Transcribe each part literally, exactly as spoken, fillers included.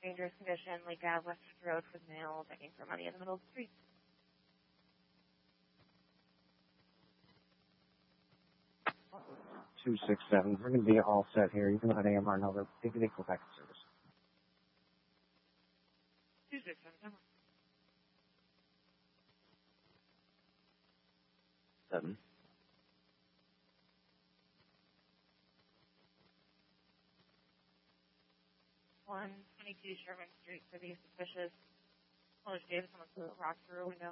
dangerous condition, Lake Ave, Western Road for the male, begging for money in the middle of the street. two six seven. We're going to be all set here. You can let A M R know they're taking a back to service. two six seven. Seven. one twenty-two Sherman Street for the suspicious Polish Davis on the rock through a window.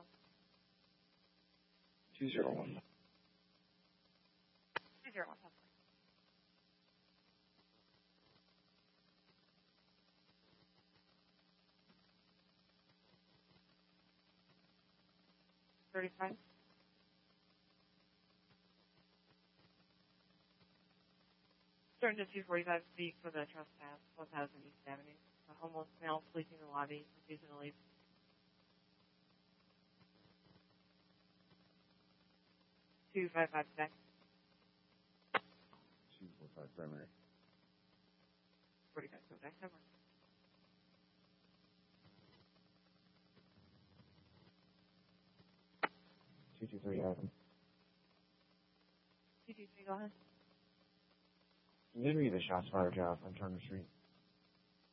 two zero one. two zero one. thirty-five. Starting to two forty-five speak for the trespass, one thousand East Avenue. A homeless male sleeping in the lobby, refusing to leave. two five five back. two four five primary. forty-five, go back somewhere. two two three Adam. two two three, go ahead. Can you read the shots fired job on Turner Street?